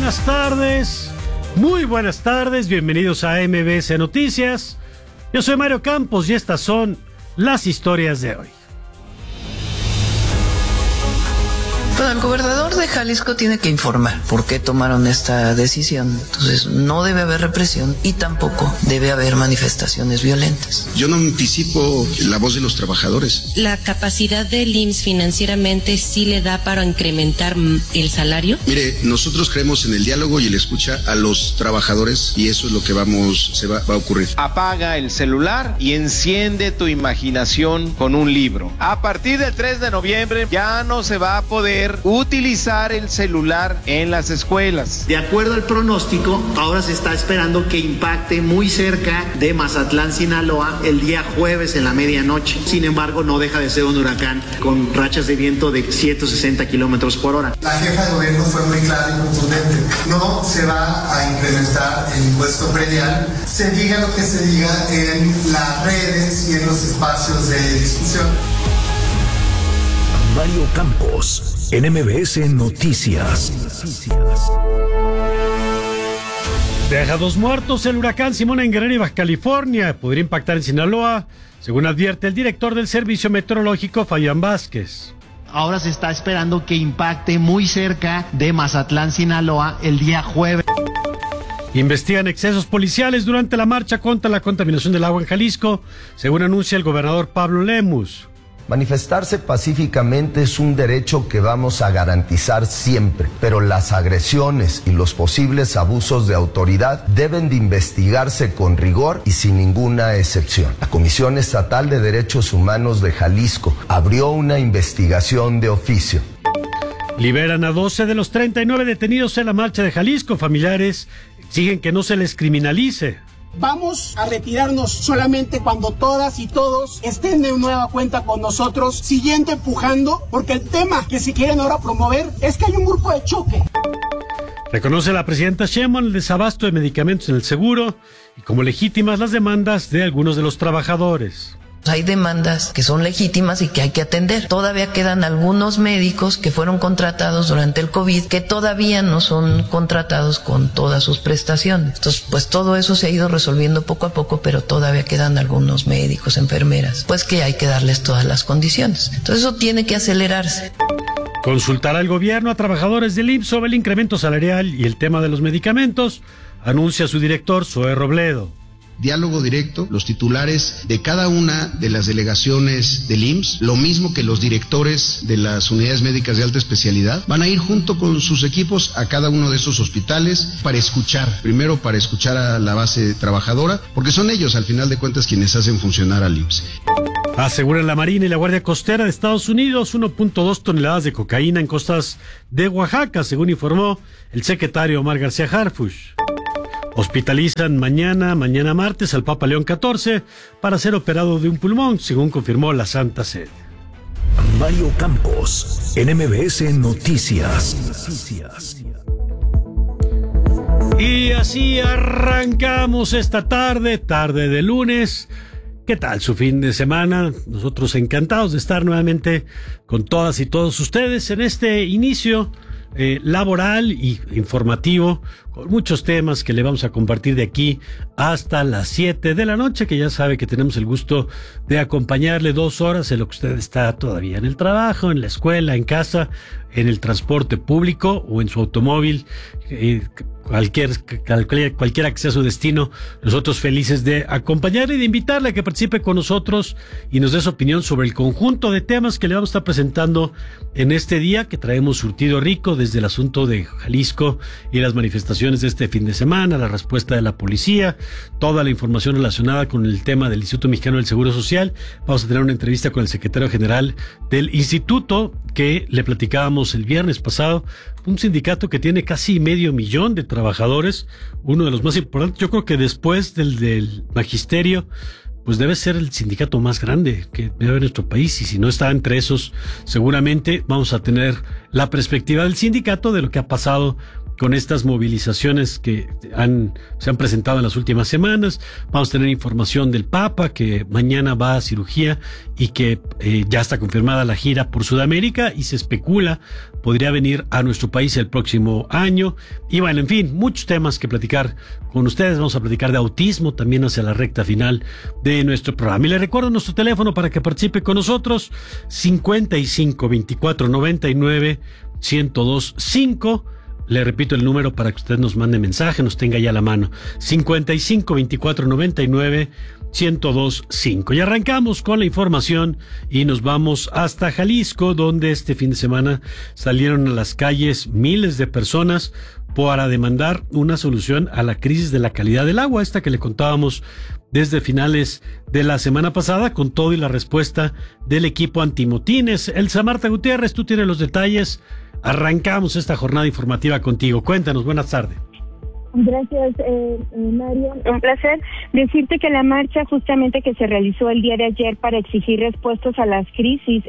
buenas tardes, muy buenas tardes, bienvenidos a MBS Noticias. Yo soy Mario Campos y estas son las historias de hoy. Bueno, el gobernador de Jalisco tiene que informar por qué tomaron esta decisión. Entonces, no debe haber represión y tampoco debe haber manifestaciones violentas. Yo no anticipo la voz de los trabajadores. ¿La capacidad del IMSS financieramente sí le da para incrementar el salario? Mire, nosotros creemos en el diálogo y el escucha a los trabajadores y eso es lo que va a ocurrir. Apaga el celular y enciende tu imaginación con un libro. A partir del 3 de noviembre ya no se va a poder utilizar el celular en las escuelas. De acuerdo al pronóstico, ahora se está esperando que impacte muy cerca de Mazatlán, Sinaloa, el día jueves en la medianoche. Sin embargo, no deja de ser un huracán con rachas de viento de 160 kilómetros por hora. La jefa de gobierno fue muy clara y contundente. No se va a incrementar el impuesto predial, se diga lo que se diga en las redes y en los espacios de discusión. Mario Campos, en MBS Noticias. Deja 2 muertos el huracán Simón en Guerrero y Baja California. Podría impactar en Sinaloa, según advierte el director del Servicio Meteorológico, Fabián Vázquez. Ahora se está esperando que impacte muy cerca de Mazatlán, Sinaloa, el día jueves. Investigan excesos policiales durante la marcha contra la contaminación del agua en Jalisco, según anuncia el gobernador Pablo Lemus. Manifestarse pacíficamente es un derecho que vamos a garantizar siempre, pero las agresiones y los posibles abusos de autoridad deben de investigarse con rigor y sin ninguna excepción. La Comisión Estatal de Derechos Humanos de Jalisco abrió una investigación de oficio. Liberan a 12 de los 39 detenidos en la marcha de Jalisco. Familiares exigen que no se les criminalice. Vamos a retirarnos solamente cuando todas y todos estén de nueva cuenta con nosotros, siguiendo empujando, porque el tema que se quieren ahora promover es que hay un grupo de choque. Reconoce la presidenta Sheinbaum el desabasto de medicamentos en el seguro y como legítimas las demandas de algunos de los trabajadores. Hay demandas que son legítimas y que hay que atender. Todavía quedan algunos médicos que fueron contratados durante el COVID que todavía no son contratados con todas sus prestaciones. Entonces, pues todo eso se ha ido resolviendo poco a poco, pero todavía quedan algunos médicos, enfermeras, pues que hay que darles todas las condiciones. Entonces eso tiene que acelerarse. Consultará el gobierno a trabajadores del IMSS sobre el incremento salarial y el tema de los medicamentos, anuncia su director, Zoé Robledo. Diálogo directo, los titulares de cada una de las delegaciones del IMSS, lo mismo que los directores de las unidades médicas de alta especialidad, van a ir junto con sus equipos a cada uno de esos hospitales para escuchar, primero para escuchar a la base trabajadora, porque son ellos al final de cuentas quienes hacen funcionar al IMSS. Aseguran la Marina y la Guardia Costera de Estados Unidos 1.2 toneladas de cocaína en costas de Oaxaca, según informó el secretario Omar García Harfuch. Hospitalizan mañana martes al Papa León XIV para ser operado de un pulmón, según confirmó la Santa Sede. Mario Campos, en MBS Noticias. Y así arrancamos esta tarde de lunes. ¿Qué tal su fin de semana? Nosotros encantados de estar nuevamente con todas y todos ustedes en este inicio laboral y informativo, con muchos temas que le vamos a compartir de aquí hasta las 7 de la noche, que ya sabe que tenemos el gusto de acompañarle 2 horas en lo que usted está todavía en el trabajo, en la escuela, en casa, en el transporte público o en su automóvil, cualquiera que sea su destino. Nosotros felices de acompañarle y de invitarle a que participe con nosotros y nos dé su opinión sobre el conjunto de temas que le vamos a estar presentando en este día, que traemos surtido rico desde el asunto de Jalisco y las manifestaciones de este fin de semana, la respuesta de la policía, toda la información relacionada con el tema del Instituto Mexicano del Seguro Social. Vamos a tener una entrevista con el secretario general del instituto, que le platicábamos el viernes pasado, un sindicato que tiene casi 500,000 de trabajadores, uno de los más importantes, yo creo que después del magisterio, pues debe ser el sindicato más grande que debe haber en nuestro país, y si no está entre esos, seguramente vamos a tener la perspectiva del sindicato de lo que ha pasado con estas movilizaciones que se han presentado en las últimas semanas. Vamos a tener información del Papa, que mañana va a cirugía y que ya está confirmada la gira por Sudamérica y se especula podría venir a nuestro país el próximo año. Y bueno, en fin, muchos temas que platicar con ustedes. Vamos a platicar de autismo también hacia la recta final de nuestro programa. Y le recuerdo nuestro teléfono para que participe con nosotros: 55 24 99 1025. Le repito el número para que usted nos mande mensaje, nos tenga ya a la mano: 55 24 99 1025. Y arrancamos con la información y nos vamos hasta Jalisco, donde este fin de semana salieron a las calles miles de personas para demandar una solución a la crisis de la calidad del agua, esta que le contábamos desde finales de la semana pasada, con todo y la respuesta del equipo antimotines. Elsa Marta Gutiérrez, tú tienes los detalles. Arrancamos esta jornada informativa contigo. Cuéntanos, buenas tardes. Gracias, Mario. Un placer decirte que la marcha justamente que se realizó el día de ayer para exigir respuestas a la crisis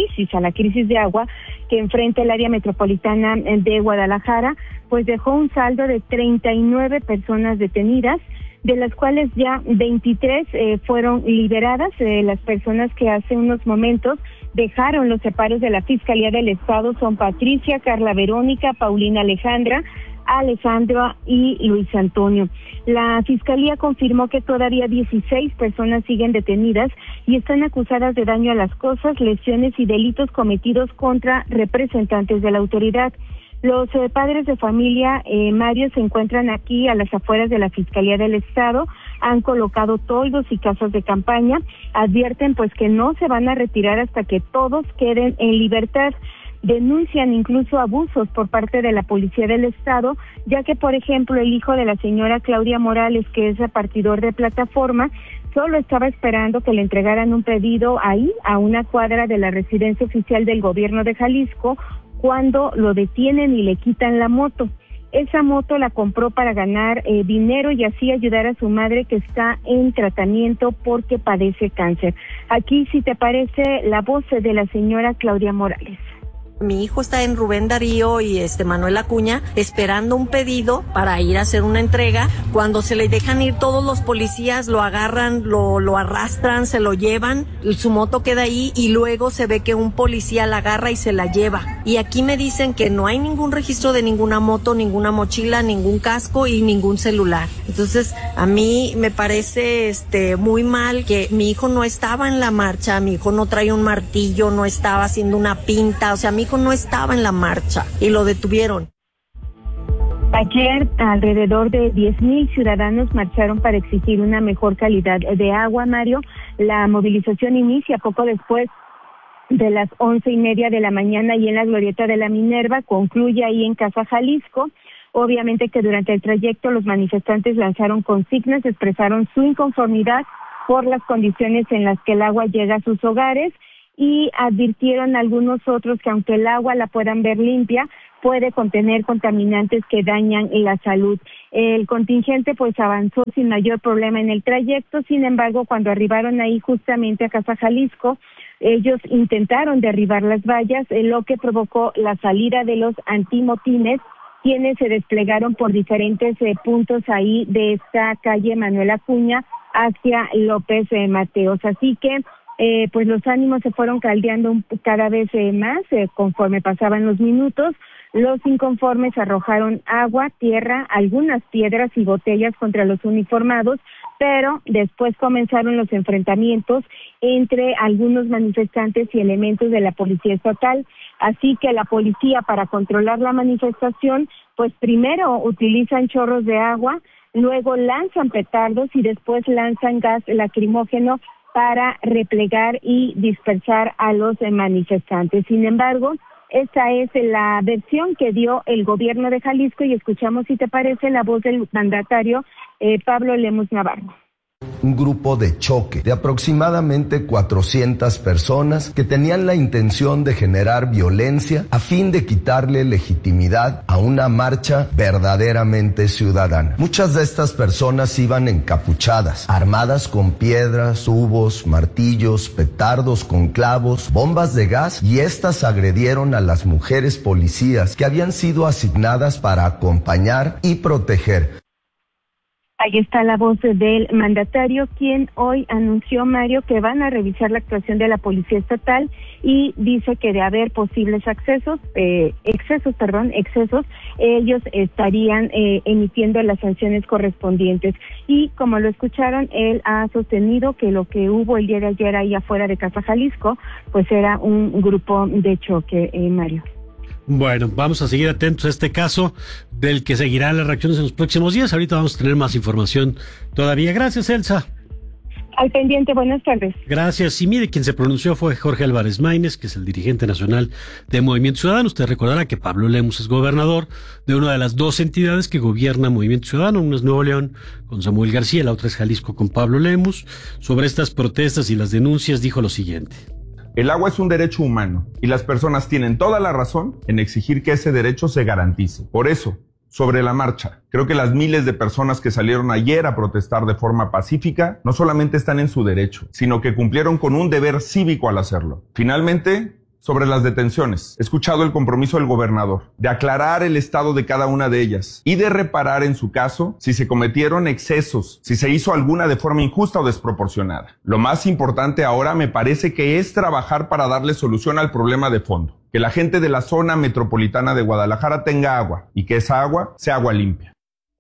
de agua que enfrenta el área metropolitana de Guadalajara, pues dejó un saldo de 39 personas detenidas, de las cuales ya 23 fueron liberadas. Las personas que hace unos momentos dejaron los separos de la Fiscalía del Estado son Patricia, Carla Verónica, Paulina Alejandra, Alejandra y Luis Antonio. La Fiscalía confirmó que todavía 16 personas siguen detenidas y están acusadas de daño a las cosas, lesiones y delitos cometidos contra representantes de la autoridad. Los padres de familia, Mario, se encuentran aquí a las afueras de la Fiscalía del Estado, han colocado toldos y casas de campaña, advierten pues que no se van a retirar hasta que todos queden en libertad. Denuncian incluso abusos por parte de la Policía del Estado, ya que, por ejemplo, el hijo de la señora Claudia Morales, que es repartidor de plataforma, solo estaba esperando que le entregaran un pedido ahí, a una cuadra de la residencia oficial del gobierno de Jalisco, cuando lo detienen y le quitan la moto. Esa moto la compró para ganar dinero y así ayudar a su madre, que está en tratamiento porque padece cáncer. Aquí, si te parece, la voz de la señora Claudia Morales. Mi hijo está en Rubén Darío y Manuel Acuña esperando un pedido para ir a hacer una entrega. Cuando se le dejan ir, todos los policías lo agarran, lo arrastran, se lo llevan, su moto queda ahí y luego se ve que un policía la agarra y se la lleva. Y aquí me dicen que no hay ningún registro de ninguna moto, ninguna mochila, ningún casco y ningún celular. Entonces, a mí me parece muy mal que mi hijo no estaba en la marcha, mi hijo no trae un martillo, no estaba haciendo una pinta, o sea, mi hijo no estaba en la marcha y lo detuvieron. Ayer, alrededor de 10,000 ciudadanos marcharon para exigir una mejor calidad de agua, Mario. La movilización inicia poco después de las 11:30 de la mañana y en la glorieta de la Minerva, concluye ahí en Casa Jalisco. Obviamente que durante el trayecto los manifestantes lanzaron consignas, expresaron su inconformidad por las condiciones en las que el agua llega a sus hogares y advirtieron a algunos otros que aunque el agua la puedan ver limpia, puede contener contaminantes que dañan la salud. El contingente pues avanzó sin mayor problema en el trayecto. Sin embargo, cuando arribaron ahí justamente a Casa Jalisco, ellos intentaron derribar las vallas, lo que provocó la salida de los antimotines, quienes se desplegaron por diferentes puntos ahí de esta calle Manuel Acuña hacia López Mateos. Así que pues los ánimos se fueron caldeando cada vez más conforme pasaban los minutos. Los inconformes arrojaron agua, tierra, algunas piedras y botellas contra los uniformados, pero después comenzaron los enfrentamientos entre algunos manifestantes y elementos de la Policía Estatal. Así que la policía, para controlar la manifestación, pues primero utilizan chorros de agua, luego lanzan petardos y después lanzan gas lacrimógeno para replegar y dispersar a los manifestantes. Sin embargo, esta es la versión que dio el gobierno de Jalisco y escuchamos, si te parece, la voz del mandatario Pablo Lemus Navarro. Un grupo de choque de aproximadamente 400 personas que tenían la intención de generar violencia a fin de quitarle legitimidad a una marcha verdaderamente ciudadana. Muchas de estas personas iban encapuchadas, armadas con piedras, tubos, martillos, petardos con clavos, bombas de gas, y estas agredieron a las mujeres policías que habían sido asignadas para acompañar y proteger. Ahí está la voz del mandatario, quien hoy anunció, Mario, que van a revisar la actuación de la Policía Estatal y dice que de haber posibles excesos, ellos estarían emitiendo las sanciones correspondientes. Y como lo escucharon, él ha sostenido que lo que hubo el día de ayer ahí afuera de Casa Jalisco, pues era un grupo de choque, Mario. Bueno, vamos a seguir atentos a este caso, del que seguirán las reacciones en los próximos días. Ahorita vamos a tener más información todavía. Gracias, Elsa. Al pendiente, buenas tardes. Gracias. Y mire, quien se pronunció fue Jorge Álvarez Maínez, que es el dirigente nacional de Movimiento Ciudadano. Usted recordará que Pablo Lemus es gobernador de una de las dos entidades que gobierna Movimiento Ciudadano. Una es Nuevo León con Samuel García, la otra es Jalisco con Pablo Lemus. Sobre estas protestas y las denuncias dijo lo siguiente. El agua es un derecho humano y las personas tienen toda la razón en exigir que ese derecho se garantice. Por eso, sobre la marcha, creo que las miles de personas que salieron ayer a protestar de forma pacífica no solamente están en su derecho, sino que cumplieron con un deber cívico al hacerlo. Finalmente, sobre las detenciones, he escuchado el compromiso del gobernador de aclarar el estado de cada una de ellas y de reparar en su caso si se cometieron excesos, si se hizo alguna de forma injusta o desproporcionada. Lo más importante ahora me parece que es trabajar para darle solución al problema de fondo, que la gente de la zona metropolitana de Guadalajara tenga agua y que esa agua sea agua limpia.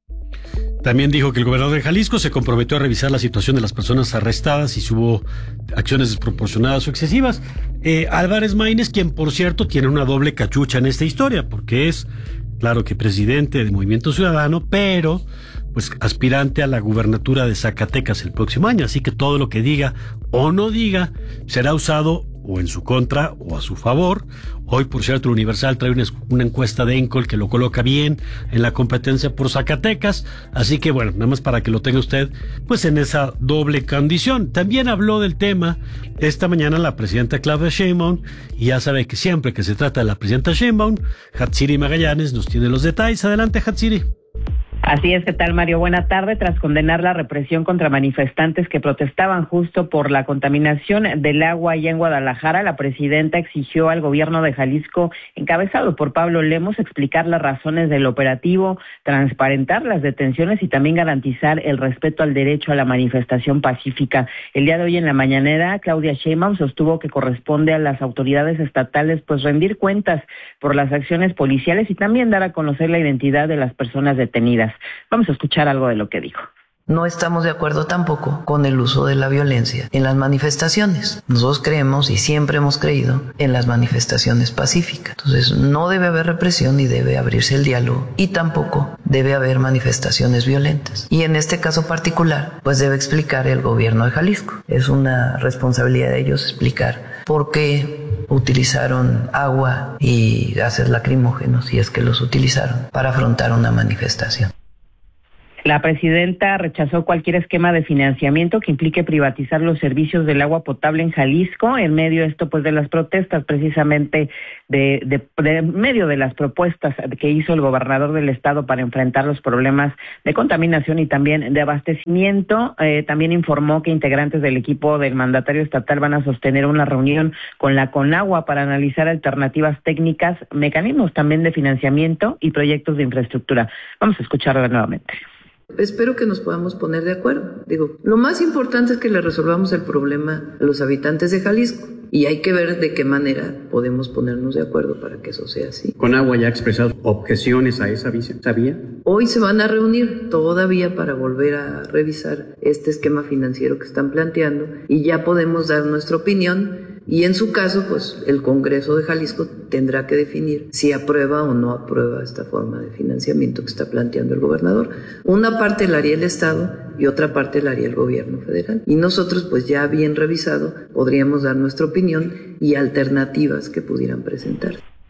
También dijo que el gobernador de Jalisco se comprometió a revisar la situación de las personas arrestadas y si hubo acciones desproporcionadas o excesivas. Álvarez Maínez, quien por cierto tiene una doble cachucha en esta historia, porque es, claro que presidente de Movimiento Ciudadano, pero pues aspirante a la gubernatura de Zacatecas el próximo año, así que todo lo que diga o no diga será usado o en su contra o a su favor. Hoy, por cierto, el Universal trae una encuesta de Encol que lo coloca bien en la competencia por Zacatecas, así que bueno, nada más para que lo tenga usted pues en esa doble condición. También habló del tema esta mañana la presidenta Claudia Sheinbaum, y ya sabe que siempre que se trata de la presidenta Sheinbaum, Hatsiri Magallanes nos tiene los detalles. Adelante, Hatsiri. Así es, ¿qué tal, Mario? Buena tarde. Tras condenar la represión contra manifestantes que protestaban justo por la contaminación del agua allá en Guadalajara, la presidenta exigió al gobierno de Jalisco, encabezado por Pablo Lemus, explicar las razones del operativo, transparentar las detenciones y también garantizar el respeto al derecho a la manifestación pacífica. El día de hoy en la mañanera, Claudia Sheinbaum sostuvo que corresponde a las autoridades estatales pues rendir cuentas por las acciones policiales y también dar a conocer la identidad de las personas detenidas. Vamos a escuchar algo de lo que dijo. No estamos de acuerdo tampoco con el uso de la violencia en las manifestaciones. Nosotros creemos y siempre hemos creído en las manifestaciones pacíficas. Entonces no debe haber represión ni debe abrirse el diálogo y tampoco debe haber manifestaciones violentas. Y en este caso particular, pues debe explicar el gobierno de Jalisco. Es una responsabilidad de ellos explicar por qué utilizaron agua y gases lacrimógenos, si es que los utilizaron, para afrontar una manifestación. La presidenta rechazó cualquier esquema de financiamiento que implique privatizar los servicios del agua potable en Jalisco, en medio esto pues de las protestas, precisamente de medio de las propuestas que hizo el gobernador del estado para enfrentar los problemas de contaminación y también de abastecimiento. También informó que integrantes del equipo del mandatario estatal van a sostener una reunión con la Conagua para analizar alternativas técnicas, mecanismos también de financiamiento y proyectos de infraestructura. Vamos a escucharlo nuevamente. Espero que nos podamos poner de acuerdo. Lo más importante es que le resolvamos el problema a los habitantes de Jalisco y hay que ver de qué manera podemos ponernos de acuerdo para que eso sea así. Conagua ya ha expresado objeciones a esa vía. ¿Sabía? Hoy se van a reunir todavía para volver a revisar este esquema financiero que están planteando y ya podemos dar nuestra opinión. Y en su caso, pues el Congreso de Jalisco tendrá que definir si aprueba o no aprueba esta forma de financiamiento que está planteando el gobernador. Una parte la haría el Estado y otra parte la haría el gobierno federal. Y nosotros, pues ya bien revisado, podríamos dar nuestra opinión y alternativas que pudieran presentar.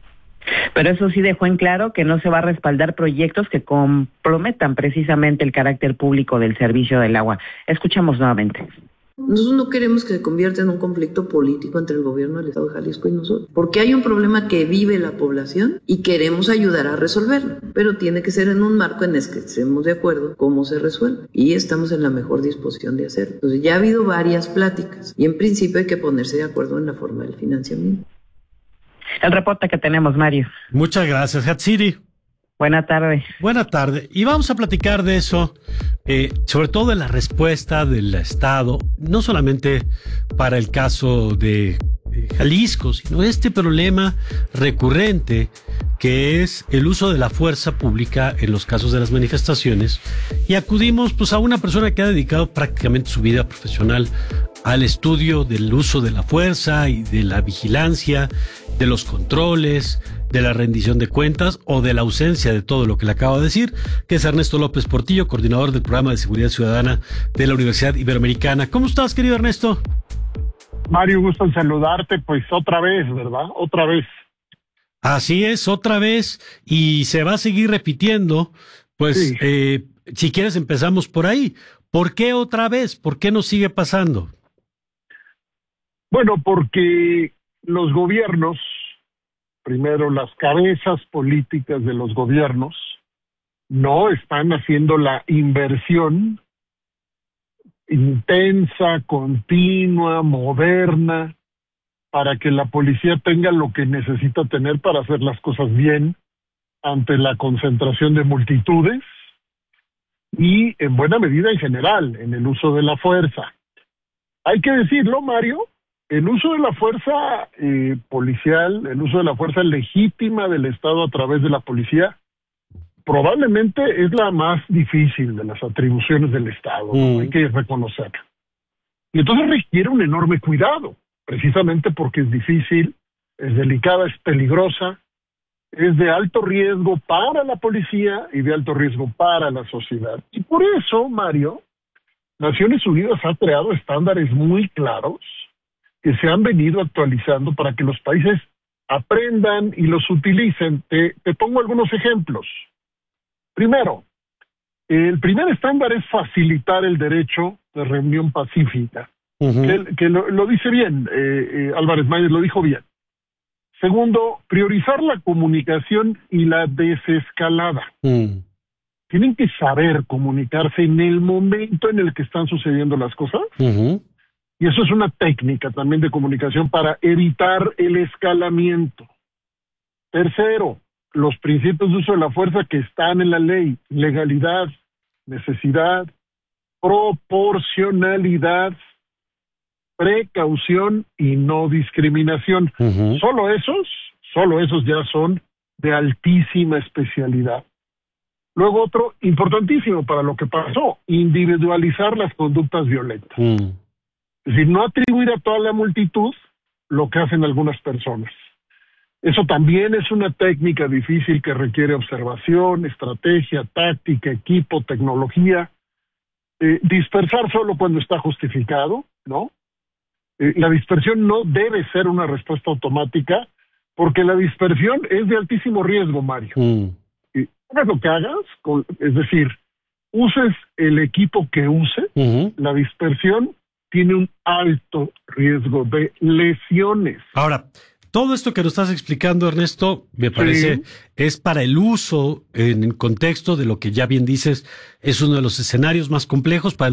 Pero eso sí dejó en claro que no se va a respaldar proyectos que comprometan precisamente el carácter público del servicio del agua. Escuchamos nuevamente. Nosotros no queremos que se convierta en un conflicto político entre el gobierno del Estado de Jalisco y nosotros, porque hay un problema que vive la población y queremos ayudar a resolverlo, pero tiene que ser en un marco en el que estemos de acuerdo cómo se resuelve, y estamos en la mejor disposición de hacerlo. Entonces ya ha habido varias pláticas y en principio hay que ponerse de acuerdo en la forma del financiamiento. El reporte que tenemos, Mario. Muchas gracias, Hatsiri. Buena tarde. Buena tarde. Y vamos a platicar de eso, sobre todo de la respuesta del Estado, no solamente para el caso de Jalisco, sino este problema recurrente que es el uso de la fuerza pública en los casos de las manifestaciones. Y acudimos pues a una persona que ha dedicado prácticamente su vida profesional al estudio del uso de la fuerza y de la vigilancia, de los controles, de la rendición de cuentas o de la ausencia de todo lo que le acabo de decir, que es Ernesto López Portillo, coordinador del Programa de Seguridad Ciudadana de la Universidad Iberoamericana. ¿Cómo estás, querido Ernesto? Mario, gusto en saludarte, pues otra vez, ¿verdad? Otra vez. Así es, otra vez, y se va a seguir repitiendo, pues sí. Si quieres empezamos por ahí. ¿Por qué otra vez? ¿Por qué nos sigue pasando? Bueno, porque los gobiernos, primero las cabezas políticas de los gobiernos, no están haciendo la inversión intensa, continua, moderna, para que la policía tenga lo que necesita tener para hacer las cosas bien ante la concentración de multitudes y en buena medida en general, en el uso de la fuerza. Hay que decirlo, Mario, el uso de la fuerza policial, el uso de la fuerza legítima del Estado a través de la policía, probablemente es la más difícil de las atribuciones del Estado, ¿no? Hay que reconocerlo. Y entonces requiere un enorme cuidado, precisamente porque es difícil, es delicada, es peligrosa, es de alto riesgo para la policía y de alto riesgo para la sociedad. Y por eso, Mario, Naciones Unidas ha creado estándares muy claros que se han venido actualizando para que los países aprendan y los utilicen. Te pongo algunos ejemplos. Primero, el primer estándar es facilitar el derecho de reunión pacífica. Que lo dice bien, Álvarez Maínez lo dijo bien. Segundo, priorizar la comunicación y la desescalada. Tienen que saber comunicarse en el momento en el que están sucediendo las cosas. Y eso es una técnica también de comunicación para evitar el escalamiento. Tercero, los principios de uso de la fuerza que están en la ley: legalidad, necesidad, proporcionalidad, precaución y no discriminación. Solo esos ya son de altísima especialidad. Luego otro importantísimo para lo que pasó: individualizar las conductas violentas. Es decir, no atribuir a toda la multitud lo que hacen algunas personas. Eso también es una técnica difícil que requiere observación, estrategia, táctica, equipo, tecnología. Dispersar solo cuando está justificado, ¿no? La dispersión no debe ser una respuesta automática, porque la dispersión es de altísimo riesgo, Mario. Hagas lo que hagas, es decir, uses el equipo que uses, la dispersión tiene un alto riesgo de lesiones. Ahora, todo esto que nos estás explicando, Ernesto, me parece es para el uso en el contexto de lo que ya bien dices, es uno de los escenarios más complejos para el